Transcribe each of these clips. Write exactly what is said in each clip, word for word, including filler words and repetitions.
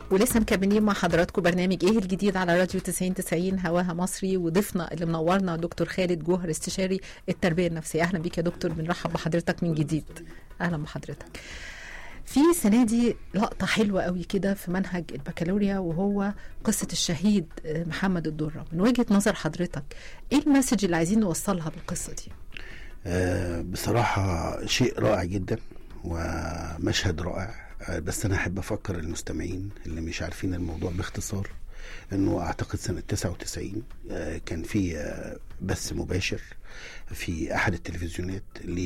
ولسه مكملين مع حضراتكم برنامج ايه الجديد على راديو تسعين تسعين هواها مصري، وضيفنا اللي منورنا دكتور خالد جوهر استشاري التربيه النفسيه. اهلا بيك يا دكتور، بنرحب بحضرتك من جديد. اهلا بحضرتك. في السنه دي لقطه حلوه قوي كده في منهج البكالوريا، وهو قصه الشهيد محمد الدره. من وجهه نظر حضرتك ايه المسج اللي عايزين نوصلها بالقصه دي؟ أه بصراحه شيء رائع جدا ومشهد رائع. بس أنا أحب أفكر المستمعين اللي مش عارفين الموضوع باختصار أنه أعتقد سنة تسعة وتسعين كان في بث مباشر في أحد التلفزيونات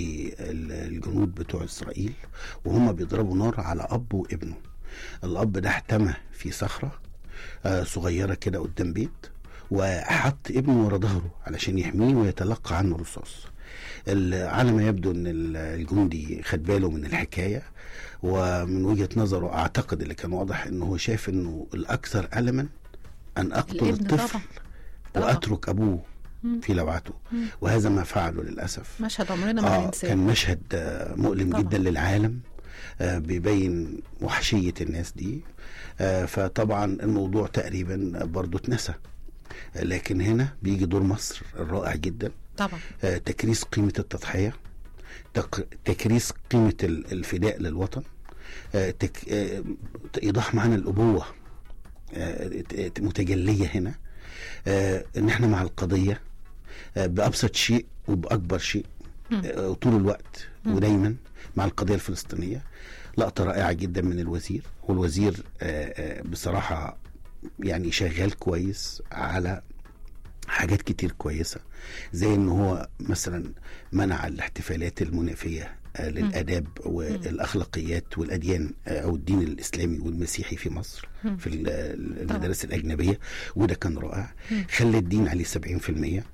للجنود بتوع إسرائيل وهم بيضربوا نار على أب وابنه. الأب ده احتمى في صخرة صغيرة كده قدام بيت، وحط ابنه ورا ظهره علشان يحميه ويتلقى عنه رصاص. على ما يبدو ان الجندي خد باله من الحكايه، ومن وجهه نظره اعتقد اللي كان واضح انه هو شايف انه الاكثر الما ان اقتل الطفل طبعا. واترك ابوه مم. في لوعته، مم. وهذا ما فعله للاسف. مشهد عمرنا ما آه ننساه. كان مشهد آه مؤلم طبعا. جدا للعالم، آه بيبين وحشيه الناس دي. آه فطبعا الموضوع تقريبا برضو اتنسى، لكن هنا بيجي دور مصر الرائع جدا طبعا. آه تكريس قيمة التضحية، تك تكريس قيمة الفداء للوطن، آه تك آه إيضاح معنى الأبوة آه متجلية هنا، آه إن إحنا مع القضية آه بأبسط شيء وبأكبر شيء آه طول الوقت ودايما مع القضية الفلسطينية. لقطة رائعة جدا من الوزير، والوزير آه آه بصراحة يعني شغال كويس على حاجات كتير كويسة، زي انه هو مثلا منع الاحتفالات المنافية للآداب والأخلاقيات والأديان أو الدين الإسلامي والمسيحي في مصر في المدارس الأجنبية، وده كان رائع. خلى الدين عليه سبعين في المية،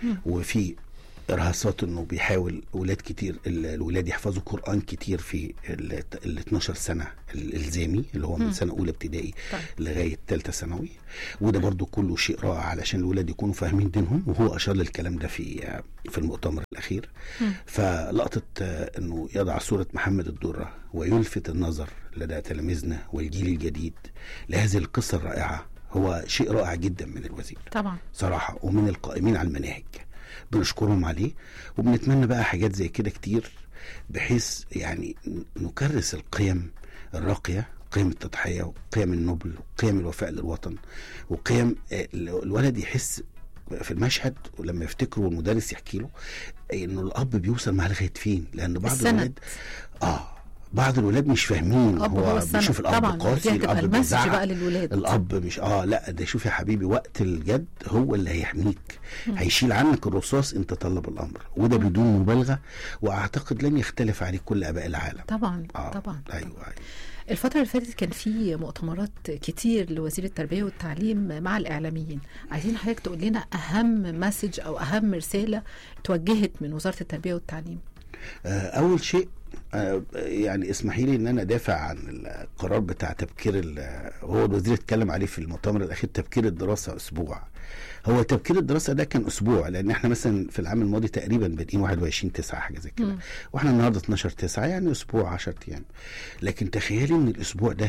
وفي إرهاصات انه بيحاول اولاد كتير الولاد يحفظوا قرآن كتير في ال اتناشر سنة الالزامي اللي هو من سنة اولى ابتدائي لغاية ثالثة ثانوي، وده برضو كله شيء رائع علشان الولاد يكونوا فاهمين دينهم، وهو اشار للكلام ده في في المؤتمر الاخير. م. فلقطة انه يضع صورة محمد الدرة ويلفت النظر لدى تلاميذنا والجيل الجديد لهذه القصة الرائعة هو شيء رائع جدا من الوزير طبعا صراحة، ومن القائمين على المناهج بنشكرهم عليه، وبنتمنى بقى حاجات زي كده كتير بحيث يعني نكرس القيم الراقية، قيم التضحية وقيم النبل وقيم الوفاء للوطن وقيم الولد يحس في المشهد ولما يفتكروا المدرس يحكي له انه الاب بيوصل معاه لغايه فين، لان بعض الولاد اه بعض الولاد مش فاهمين، هو بيشوف الاب قاسي، الاب بيزعق بقى للولاد، الاب مش اه لا ده شوف يا حبيبي وقت الجد هو اللي هيحميك، م. هيشيل عنك الرصاص انت طلب الامر، وده م. بدون مبالغه، واعتقد لن يختلف عليه كل اباء العالم طبعا. آه. طبعا ايوه ايوه. الفترة اللي فاتت كان في مؤتمرات كتير لوزير التربية والتعليم مع الإعلاميين، عايزين حضرتك تقول لنا أهم مسج أو أهم رسالة توجهت من وزارة التربية والتعليم. آه أول شيء آه يعني اسمحي لي ان انا دافع عن القرار بتاع تبكير، هو الوزير اتكلم عليه في المؤتمر الاخير، تبكير الدراسه اسبوع. هو تبكير الدراسه ده كان اسبوع، لان احنا مثلا في العام الماضي تقريبا بادئين واحد وعشرين تسعة حاجه زي كده، واحنا النهارده اتناشر تسعة يعني اسبوع عشرة ايام. لكن تخيلي ان الاسبوع ده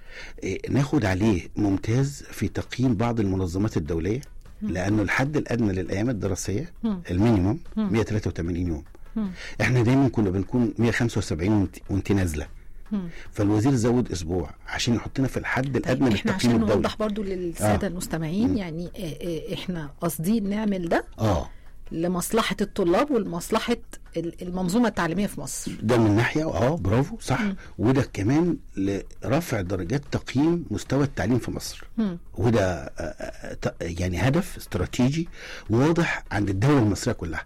إيه ناخد عليه ممتاز في تقييم بعض المنظمات الدوليه، لانه الحد الادنى للايام الدراسيه المينيموم مية وتلاتة وتمانين يوم، احنا دايما كنا بنكون مية وخمسة وسبعين وانت نازله، فالوزير زود اسبوع عشان يحطنا في الحد الادنى للتقييم الدولي. احنا عشان نوضح برضو للساده آه. المستمعين مم. يعني احنا قاصدين نعمل ده اه لمصلحه الطلاب ولمصلحه المنظومه التعليميه في مصر، ده من ناحيه اه برافو صح، م. وده كمان لرفع درجات تقييم مستوى التعليم في مصر، م. وده يعني هدف استراتيجي واضح عند الدوله المصريه كلها،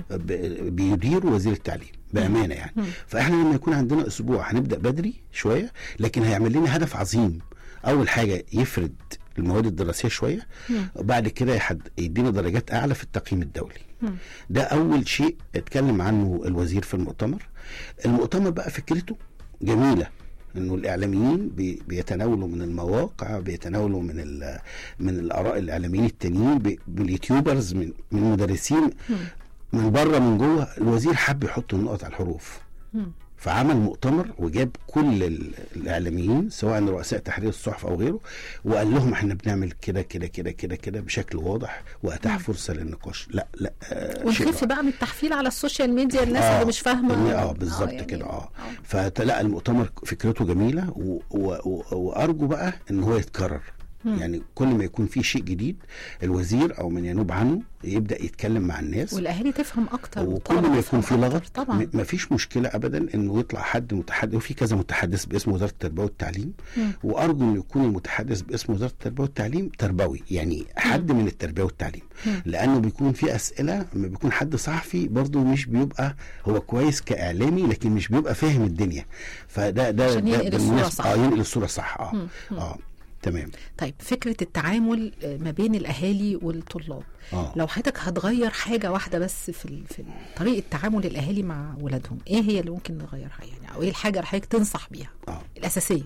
بيدير وزير التعليم بامانه يعني. م. فاحنا لما يكون عندنا اسبوع هنبدا بدري شويه، لكن هيعمل لنا هدف عظيم. اول حاجه يفرد المواد الدراسيه شويه، وبعد كده يدينا درجات اعلى في التقييم الدولي. مم. ده اول شيء اتكلم عنه الوزير في المؤتمر. المؤتمر بقى فكرته جميله، انه الاعلاميين بي بيتناولوا من المواقع، بيتناولوا من من الاراء الاعلاميين التانيين، باليوتيوبرز، من من مدرسين، مم. من بره من جوه. الوزير حب يحط النقط على الحروف، مم. فعمل مؤتمر وجاب كل الاعلاميين سواء رؤساء تحرير الصحف او غيره، وقال لهم احنا بنعمل كده كده كده كده كده بشكل واضح، واتاح فرصه للنقاش. لا لا آه ونخف بقى من التحفيل على السوشيال ميديا الناس آه اللي مش فاهمه. اه بالظبط آه يعني كده اه, آه. فلا المؤتمر فكرته جميله، و و و وارجو بقى ان هو يتكرر. يعني كل ما يكون في شيء جديد الوزير او من ينوب عنه يبدا يتكلم مع الناس والاهالي تفهم اكتر، وكل ما يكون في لغط ما فيش مشكله ابدا انه يطلع حد متحدث، وفي كذا متحدث باسم وزاره التربيه والتعليم، مم. وارجو انه يكون المتحدث باسم وزاره التربيه والتعليم تربوي، يعني حد مم. من التربيه والتعليم، مم. لانه بيكون في اسئله لما بيكون حد صحفي برضه مش بيبقى هو كويس كاعلامي لكن مش بيبقى فاهم الدنيا، فده ده عشان ينقل الصوره صح. اه ينقل الصوره صح اه مم. اه تمام. طيب فكرة التعامل ما بين الأهالي والطلاب، آه. لو حضرتك هتغير حاجة واحدة بس في في طريقة تعامل الأهالي مع ولادهم، إيه هي اللي ممكن نغيرها يعني، أو إيه الحاجة اللي حضرتك تنصح بيها آه. الأساسية؟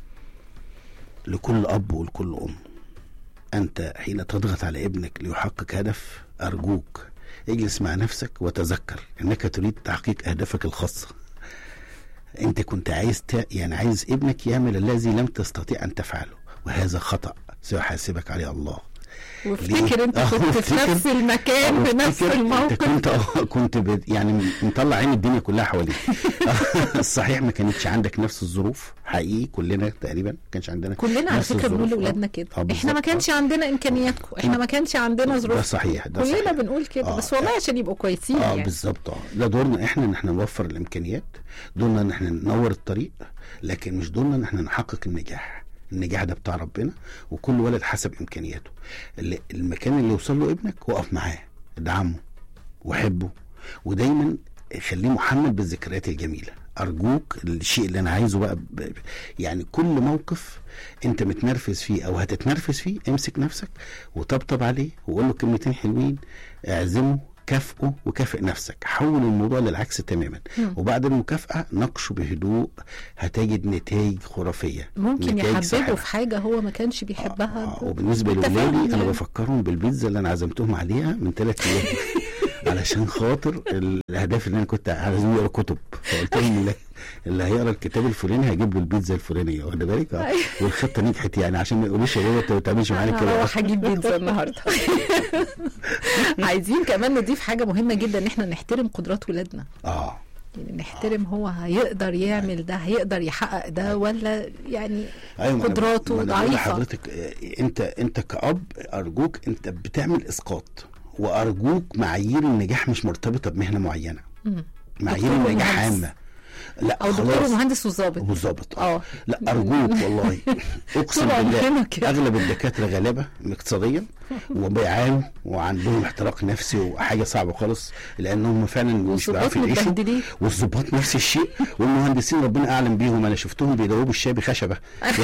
لكل أب ولكل أم، أنت حين تضغط على ابنك ليحقق هدف أرجوك اجلس مع نفسك وتذكر أنك تريد تحقيق أهدافك الخاصة. أنت كنت عايز ت... يعني عايز ابنك يعمل الذي لم تستطيع أن تفعله، وهذا خطأ سيحاسبك عليه الله. وافتكر انت كنت في نفس المكان بنفس الموقف، انت كنت كنت ب... يعني مطلع عين الدنيا كلها حواليك. صحيح ما كانتش عندك نفس الظروف، حقيقي كلنا تقريبا ما كانش عندنا كلنا على فكره بنقول لاولادنا كده، احنا ما كانش عندنا امكانياتكم، احنا ما كانش عندنا ظروف. ده صحيح، ده كلنا صحيح. بنقول كده آه. بس والله عشان يبقوا كويسين اه يعني. بالظبط اه ده دورنا احنا ان احنا نوفر الامكانيات، دورنا ان احنا ننور الطريق، لكن مش دورنا ان احنا نحقق النجاح. النجاح ده بتاع ربنا، وكل ولد حسب امكانياته. اللي المكان اللي يوصل له ابنك وقف معاه، ادعمه وحبه، ودايما خليه محمل بالذكريات الجميله. ارجوك الشيء اللي انا عايزه بقى ب... يعني كل موقف انت متنرفز فيه او هتتنرفز فيه امسك نفسك وطبطب عليه وقول له كلمتين حلوين، اعزمه، كافئه وكافئ نفسك، حول الموضوع للعكس تماما. م. وبعد المكافأة ناقشه بهدوء، هتجد نتائج خرافية. ممكن يحببه في حاجة هو ما كانش بيحبها. آه آه وبالنسبة لولادي أنا بفكرهم بالبيتزا اللي أنا عزمتهم عليها من ثلاث أيام علشان خاطر الأهداف اللي أنا كنت عايزين يقرأ كتب، فقلت لهم اللي هيقرا الكتاب الفلاني هجيب له البيتزا الفلانيه، واخد بالك؟ اه والخطه نجحت يعني، عشان ما يقولوش يا بابا انت ما بتعملش معانا كده. انا هجيب بيتزا النهارده. عايزين كمان نضيف حاجه مهمه جدا، ان احنا نحترم قدرات ولادنا. اه يعني نحترم هو هيقدر يعمل ده، هيقدر يحقق ده، ولا يعني أيوة قدراته ضعيفه. حضرتك انت انت كأب ارجوك انت بتعمل اسقاط، وارجوك معايير النجاح مش مرتبطه بمهنه معينه. معايير النجاح عامه. لا او دكتور ومهندس وظابط وظابط اه لا ارجوك والله اقسم بالله اغلب الدكاتره غلابه اقتصاديا وبيعانوا وعندهم احتراق نفسي وحاجه صعبه خالص، لانهم فعلا مش بيعرفوا يعيشوا، والظباط نفس الشيء، والمهندسين ربنا اعلم بيهم، انا شفتهم بيدوبوا الشاي بخشبه.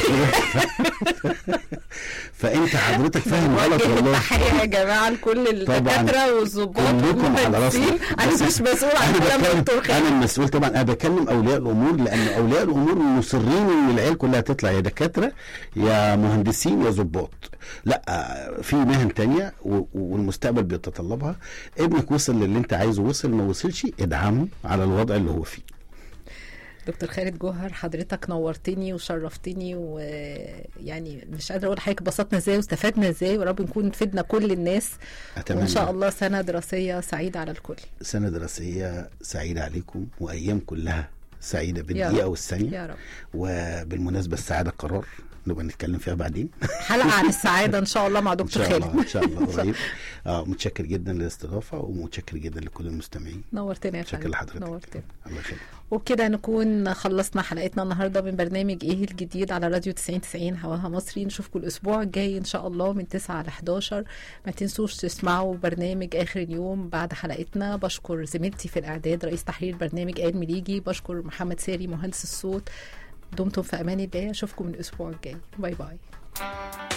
فانت حضرتك فاهم غلط والله. تحيه يا جماعه لكل الدكاتره والظباط والمهندسين، انا مش مسؤول عن كلام دكتور خالد، انا المسؤول طبعا. انا بكلم اولياء الامور، لان اولياء الامور مصرين ان العيال كلها تطلع يا دكاتره يا مهندسين يا ظباط. لا في مهن تانية والمستقبل بيتطلبها. ابنك وصل للي انت عايزه، وصل ما وصلش ادعمه على الوضع اللي هو فيه. دكتور خالد جوهر، حضرتك نورتني وشرفتني، ويعني مش قادره اقول حضرتك بسطنا ازاي واستفدنا ازاي، ورب نكون فدنا كل الناس. أتمنى. وان شاء الله سنه دراسيه سعيده على الكل. سنه دراسيه سعيده عليكم، وايام كلها سعيده بالدقيقه والثانيه يا رب. وبالمناسبه السعاده قرار نبقى نتكلم فيها بعدين، حلقه عن السعاده ان شاء الله مع دكتور خالد. ان شاء الله قريب. اه متشكر جدا للاستضافه، ومتشكر جدا لكل المستمعين. نورتنا يا فندم. شكرا لحضرتك. نورتنا. الله يخليك. وبكده نكون خلصنا حلقتنا النهارده من برنامج ايه الجديد على راديو تسعين تسعين هواها مصري. نشوفكم الاسبوع الجاي ان شاء الله من تسعة ل حداشر. ما تنسوش تسمعوا برنامج اخر اليوم بعد حلقتنا. بشكر زميلتي في الاعداد رئيس تحرير برنامج آية مليجي، بشكر محمد ساري مهندس الصوت. دمتم في امان الله، اشوفكم من الاسبوع الجاي. باي باي.